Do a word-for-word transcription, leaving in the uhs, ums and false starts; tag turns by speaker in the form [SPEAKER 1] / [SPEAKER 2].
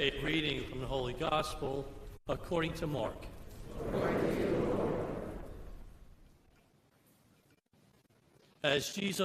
[SPEAKER 1] A reading from the Holy Gospel according to Mark. As Jesus